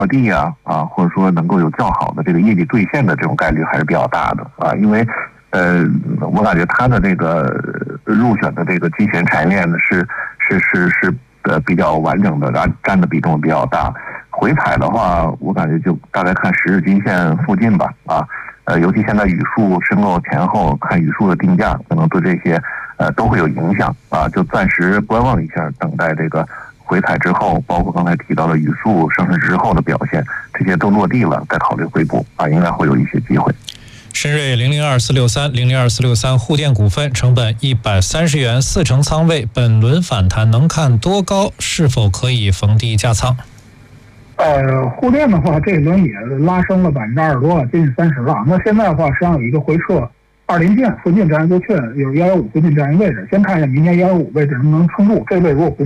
地或者说能够有较好的这个业绩兑现的这种概率还是比较大的因为我感觉它的这个入选的这个机选产业链呢是比较完整的，占的比重比较大。回踩的话，我感觉就大概看10日均线附近吧尤其现在语数申购前后，看语数的定价，可能对这些都会有影响就暂时观望一下，等待这个回踩之后，包括刚才提到的语数上市之后的表现，这些都落地了，再考虑回补应该会有一些机会。 深瑞002463沪电股份成本130元，4成仓位，本轮反弹能看多高？是否可以逢低加仓？ 沪电的话，这一轮也拉升了20%多，接近30了。那现在的话，实际上有一个回撤20线附近这样一个确认，有115附近这样一个位置。先看一下明天115位置能不能撑住，这位如果不